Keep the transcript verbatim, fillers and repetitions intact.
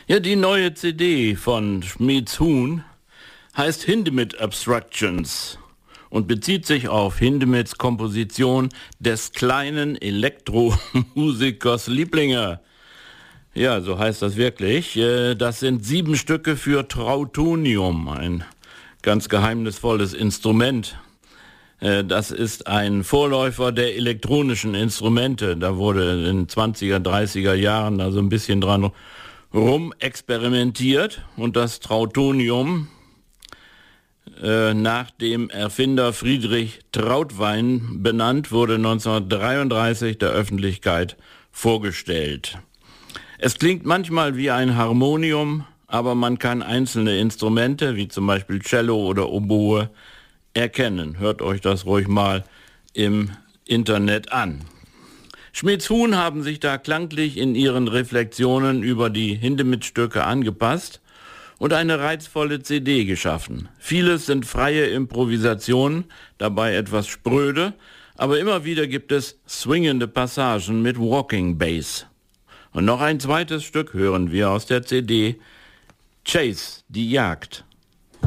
Ja, die neue C D von Schmieds Huhn heißt Hindemith Abstractions und bezieht sich auf Hindemiths Komposition des kleinen Elektromusikers Lieblinge. Ja, so heißt das wirklich. Das sind sieben Stücke für Trautonium, ein ganz geheimnisvolles Instrument. Das ist ein Vorläufer der elektronischen Instrumente. Da wurde in den zwanziger, dreißiger Jahren da so ein bisschen dran rumexperimentiert und das Trautonium äh, nach dem Erfinder Friedrich Trautwein benannt, wurde neunzehnhundertdreiunddreißig der Öffentlichkeit vorgestellt. Es klingt manchmal wie ein Harmonium, aber man kann einzelne Instrumente, wie zum Beispiel Cello oder Oboe, erkennen. Hört euch das ruhig mal im Internet an. Schmieds Huhn haben sich da klanglich in ihren Reflexionen über die Hindemith-Stücke angepasst und eine reizvolle C D geschaffen. Vieles sind freie Improvisationen, dabei etwas spröde, aber immer wieder gibt es swingende Passagen mit Walking Bass. Und noch ein zweites Stück hören wir aus der C D, Chase, die Jagd.